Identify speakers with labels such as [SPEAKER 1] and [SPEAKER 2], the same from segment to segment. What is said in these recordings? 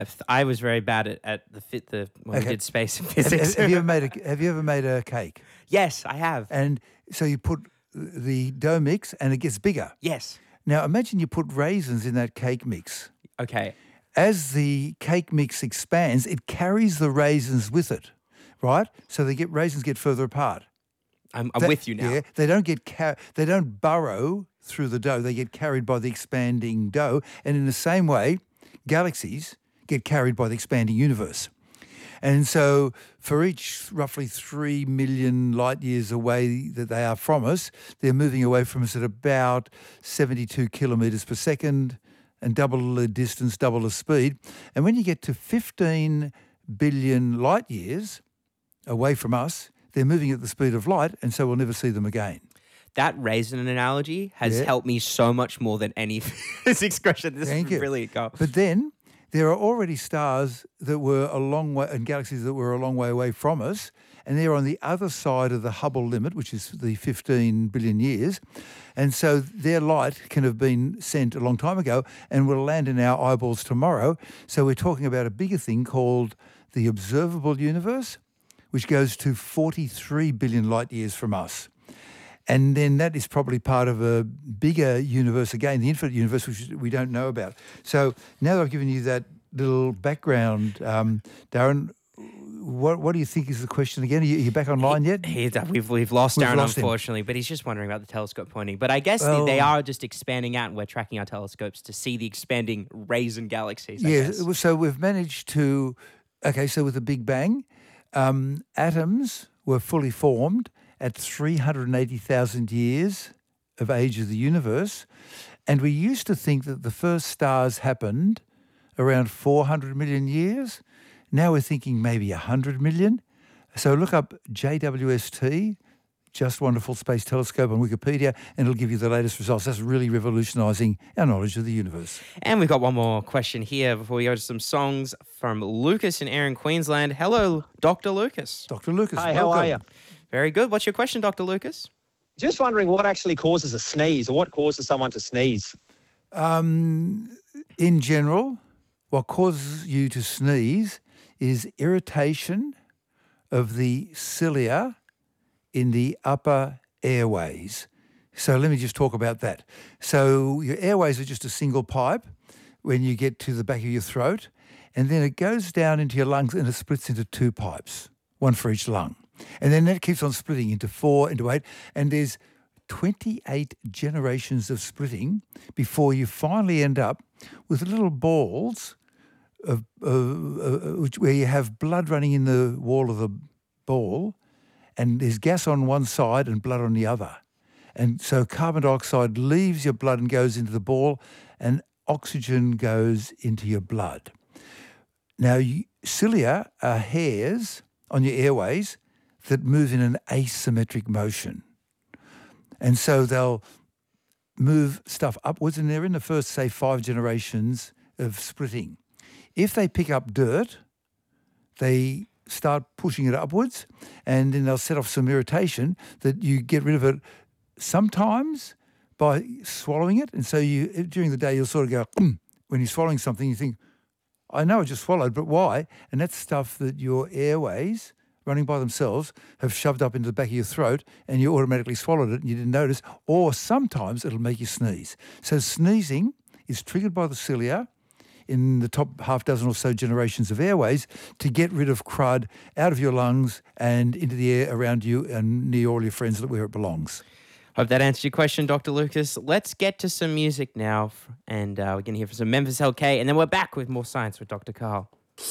[SPEAKER 1] I was very bad at when we did space and physics.
[SPEAKER 2] Have you ever made a cake?
[SPEAKER 1] Yes, I have.
[SPEAKER 2] And so you put the dough mix and it gets bigger.
[SPEAKER 1] Yes.
[SPEAKER 2] Now imagine you put raisins in that cake mix.
[SPEAKER 1] Okay.
[SPEAKER 2] As the cake mix expands, it carries the raisins with it, right? So raisins get further apart.
[SPEAKER 1] I'm with you now.
[SPEAKER 2] Yeah, they don't burrow through the dough. They get carried by the expanding dough. And in the same way, galaxies get carried by the expanding universe. And so for each roughly 3 million light years away that they are from us, they're moving away from us at about 72 kilometres per second and double the distance, double the speed. And when you get to 15 billion light years away from us, they're moving at the speed of light, and so we'll never see them again.
[SPEAKER 1] That raisin analogy has helped me so much more than any physics question. This is brilliant. Go.
[SPEAKER 2] But then there are already stars that were a long way, and galaxies that were a long way away from us, and they're on the other side of the Hubble limit, which is the 15 billion years. And so their light can have been sent a long time ago and will land in our eyeballs tomorrow. So we're talking about a bigger thing called the observable universe, which goes to 43 billion light years from us. And then that is probably part of a bigger universe again, the infinite universe, which we don't know about. So now that I've given you that little background, Darren, what do you think is the question again? Are you back online yet?
[SPEAKER 1] We've lost Darren, unfortunately, but he's just wondering about the telescope pointing. But I guess they are just expanding out, and we're tracking our telescopes to see the expanding raisin galaxies.
[SPEAKER 2] So we've managed to... Okay, so with the Big Bang, atoms were fully formed at 380,000 years of age of the universe, and we used to think that the first stars happened around 400 million years. Now we're thinking maybe 100 million. So look up JWST, Just Wonderful Space Telescope, on Wikipedia, and it'll give you the latest results. That's really revolutionising our knowledge of the universe.
[SPEAKER 1] And we've got one more question here before we go to some songs from Lucas in Erin, Queensland. Hello, Dr. Lucas.
[SPEAKER 2] Dr. Lucas,
[SPEAKER 3] hi, how are you?
[SPEAKER 1] Very good. What's your question, Dr. Lucas?
[SPEAKER 3] Just wondering what actually causes a sneeze, or what causes someone to sneeze?
[SPEAKER 2] In general, what causes you to sneeze is irritation of the cilia in the upper airways. So let me just talk about that. So your airways are just a single pipe when you get to the back of your throat, and then it goes down into your lungs and it splits into 2 pipes, one for each lung. And then that keeps on splitting into 4, into 8, and there's 28 generations of splitting before you finally end up with little balls where you have blood running in the wall of the ball, and there's gas on one side and blood on the other. And so carbon dioxide leaves your blood and goes into the ball, and oxygen goes into your blood. Now, cilia are hairs on your airways that move in an asymmetric motion. And so they'll move stuff upwards, and they're in the first, say, 5 generations of splitting. If they pick up dirt, they start pushing it upwards, and then they'll set off some irritation that you get rid of it sometimes by swallowing it. And so during the day, you'll sort of go, when you're swallowing something, you think, I know I just swallowed, but why? And that's stuff that your airways, running by themselves, have shoved up into the back of your throat, and you automatically swallowed it and you didn't notice. Or sometimes it'll make you sneeze. So sneezing is triggered by the cilia in the top half dozen or so generations of airways to get rid of crud out of your lungs and into the air around you and near all your friends, where it belongs.
[SPEAKER 1] Hope that answered your question, Dr. Lucas. Let's get to some music now, and we're going to hear from some Memphis LK, and then we're back with more science with Dr. Carl.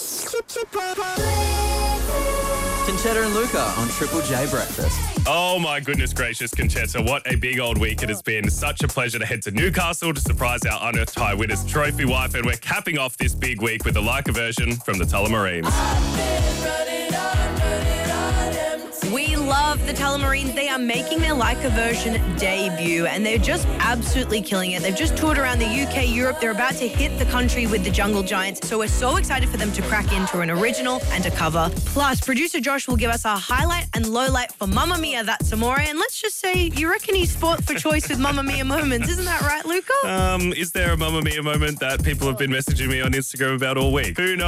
[SPEAKER 4] Conchetta and Luca on Triple J Breakfast.
[SPEAKER 5] Oh my goodness gracious, Conchetta, what a big old week it has been. Such a pleasure to head to Newcastle to surprise our Unearthed High Winners trophy wife, and we're capping off this big week with a Leica version from the Tullamarines.
[SPEAKER 6] We love the Telemarines. They are making their Leica version debut, and they're just absolutely killing it. They've just toured around the UK, Europe. They're about to hit the country with the Jungle Giants, so we're so excited for them to crack into an original and a cover. Plus, producer Josh will give us a highlight and lowlight for Mamma Mia, That's Amore. And let's just say, you reckon he's sport for choice with Mamma Mia moments. Isn't that right, Luca?
[SPEAKER 5] Is there a Mamma Mia moment that people have been messaging me on Instagram about all week? Who knows?